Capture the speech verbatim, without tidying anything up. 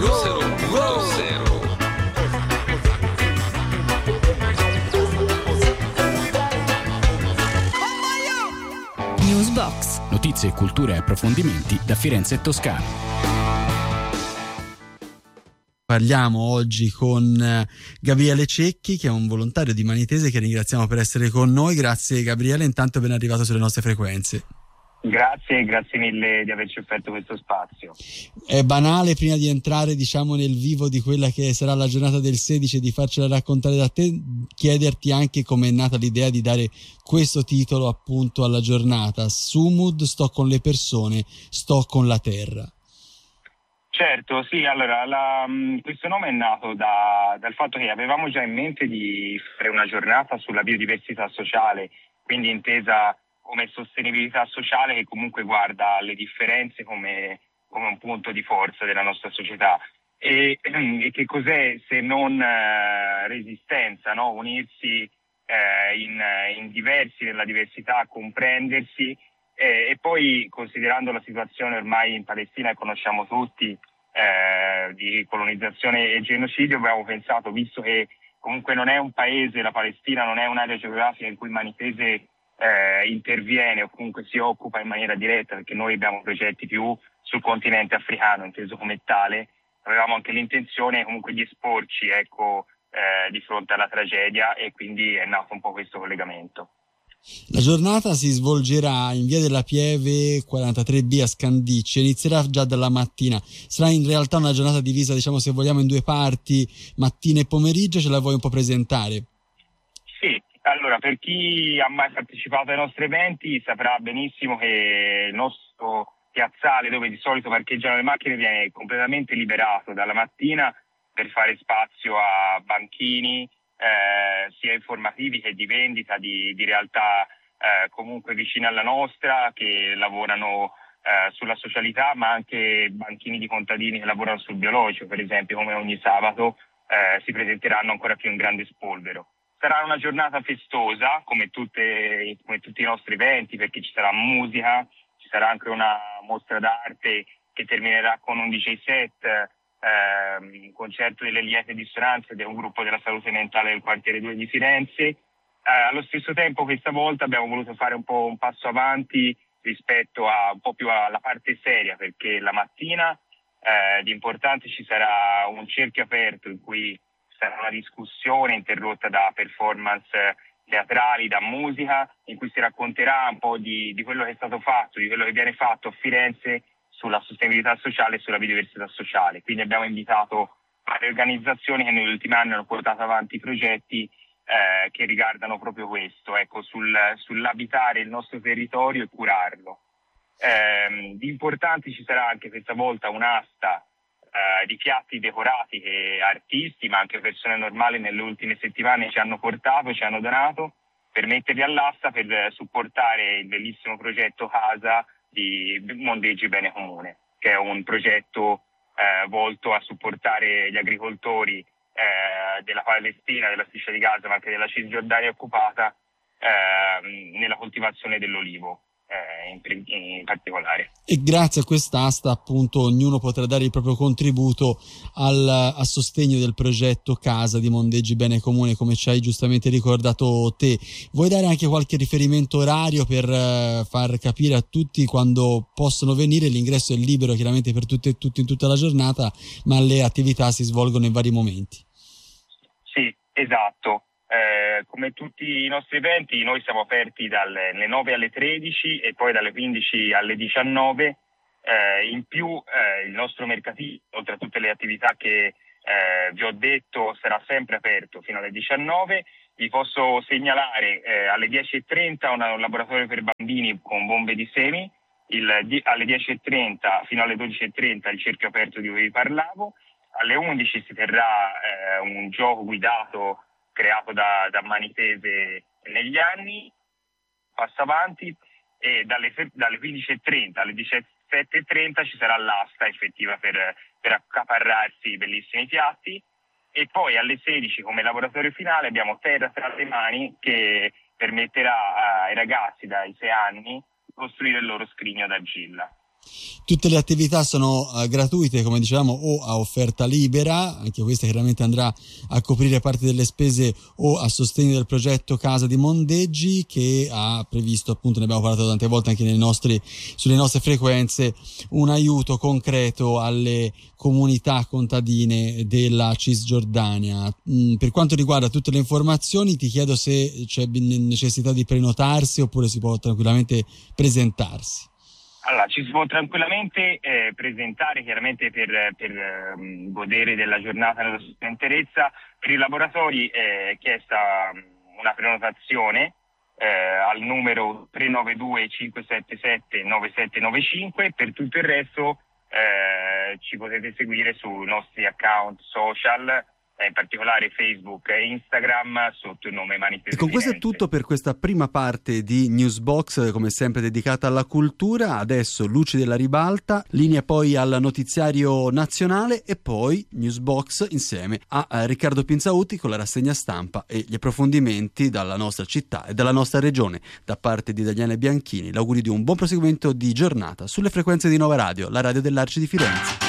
zero punto zero. Newsbox. Notizie, cultura e approfondimenti da Firenze e Toscana. Parliamo oggi con Gabriele Cecchi, che è un volontario di Manitese, che ringraziamo per essere con noi. Grazie Gabriele, intanto ben arrivato sulle nostre frequenze. Grazie, grazie mille di averci offerto questo spazio. È banale, prima di entrare diciamo nel vivo di quella che sarà la giornata del sedici, di farcela raccontare da te, chiederti anche come è nata l'idea di dare questo titolo appunto alla giornata. Sumud, sto con le persone, sto con la terra. Certo, sì, allora la, questo nome è nato da, dal fatto che avevamo già in mente di fare una giornata sulla biodiversità sociale, quindi intesa come sostenibilità sociale che comunque guarda le differenze come, come un punto di forza della nostra società. E, e che cos'è se non eh, resistenza, no? Unirsi eh, in, in diversi nella diversità, comprendersi. E, e poi, considerando la situazione ormai in Palestina che conosciamo tutti, eh, di colonizzazione e genocidio, abbiamo pensato, visto che comunque non è un paese, la Palestina non è un'area geografica in cui Manitese eh, interviene o comunque si occupa in maniera diretta, perché noi abbiamo progetti più sul continente africano, inteso come tale, avevamo anche l'intenzione comunque di esporci, ecco, eh, di fronte alla tragedia, e quindi è nato un po' questo collegamento. La giornata si svolgerà in via della Pieve quarantatré B a Scandicci, inizierà già dalla mattina. Sarà in realtà una giornata divisa, diciamo, se vogliamo, in due parti, mattina e pomeriggio. Ce la vuoi un po' presentare? Sì, allora, per chi ha mai partecipato ai nostri eventi saprà benissimo che il nostro piazzale, dove di solito parcheggiano le macchine, viene completamente liberato dalla mattina per fare spazio a banchini, Eh, sia informativi che di vendita di, di realtà eh, comunque vicine alla nostra, che lavorano eh, sulla socialità, ma anche banchini di contadini che lavorano sul biologico, per esempio, come ogni sabato eh, si presenteranno ancora più in grande spolvero. Sarà una giornata festosa, come, tutte, come tutti i nostri eventi, perché ci sarà musica, ci sarà anche una mostra d'arte che terminerà con un D J set, un concerto delle liete dissonanze di un gruppo della salute mentale del quartiere due di Firenze. Eh, allo stesso tempo questa volta abbiamo voluto fare un po' un passo avanti rispetto a un po' più alla parte seria, perché la mattina eh, di importante ci sarà un cerchio aperto in cui sarà una discussione interrotta da performance teatrali, da musica, in cui si racconterà un po' di, di quello che è stato fatto, di quello che viene fatto a Firenze sulla sostenibilità sociale e sulla biodiversità sociale. Quindi abbiamo invitato varie organizzazioni che negli ultimi anni hanno portato avanti progetti eh, che riguardano proprio questo, ecco, sul, sull'abitare il nostro territorio e curarlo. Eh, di importanti ci sarà anche questa volta un'asta eh, di piatti decorati che artisti, ma anche persone normali nelle ultime settimane ci hanno portato, ci hanno donato, per metterli all'asta per supportare il bellissimo progetto Casa di Mondeggi Bene Comune, che è un progetto eh, volto a supportare gli agricoltori eh, della Palestina, della Striscia di Gaza, ma anche della Cisgiordania occupata eh, nella coltivazione dell'olivo eh, in, in particolare. E grazie a quest'asta appunto ognuno potrà dare il proprio contributo al a sostegno del progetto Casa di Mondeggi Bene Comune, come ci hai giustamente ricordato te. Vuoi dare anche qualche riferimento orario per uh, far capire a tutti quando possono venire? L'ingresso è libero chiaramente per tutti e tutti in tutta la giornata, ma le attività si svolgono in vari momenti. Sì, esatto. Eh, come tutti i nostri eventi, noi siamo aperti dalle nove alle tredici e poi dalle quindici alle diciannove. Eh, in più eh, il nostro mercatino, oltre a tutte le attività che eh, vi ho detto, sarà sempre aperto fino alle diciannove. Vi posso segnalare eh, alle dieci e trenta un, un laboratorio per bambini con bombe di semi, il, di, alle dieci e trenta fino alle dodici e trenta il cerchio aperto di cui vi parlavo, alle undici si terrà eh, un gioco guidato creato da, da Manitese negli anni, passa avanti, e dalle, dalle quindici e trenta alle diciassette e trenta ci sarà l'asta effettiva per, per accaparrarsi i bellissimi piatti, e poi alle sedici come laboratorio finale abbiamo Terra tra le mani, che permetterà ai ragazzi dai sei anni di costruire il loro scrigno d'argilla. Tutte le attività sono uh, gratuite, come dicevamo, o a offerta libera, anche questa chiaramente andrà a coprire parte delle spese o a sostegno del progetto Casa di Mondeggi, che ha previsto, appunto, ne abbiamo parlato tante volte anche nei nostri, sulle nostre frequenze, un aiuto concreto alle comunità contadine della Cisgiordania. Mm, per quanto riguarda tutte le informazioni, ti chiedo se c'è necessità di prenotarsi oppure si può tranquillamente presentarsi. Allora, ci si può tranquillamente eh, presentare chiaramente per, per um, godere della giornata nella sua interezza. Per i laboratori è chiesta um, una prenotazione eh, al numero tre nove due cinque sette sette nove sette nove cinque. Per tutto il resto eh, ci potete seguire sui nostri account social, in particolare Facebook e Instagram, sotto il nome Manifesto. E con questo è tutto per questa prima parte di Newsbox, come sempre dedicata alla cultura. Adesso luci della ribalta, linea poi al notiziario nazionale e poi Newsbox insieme a Riccardo Pinzauti con la rassegna stampa e gli approfondimenti dalla nostra città e dalla nostra regione. Da parte di Daniele Bianchini, l'augurio di un buon proseguimento di giornata sulle frequenze di Nova Radio, la radio dell'Arci di Firenze.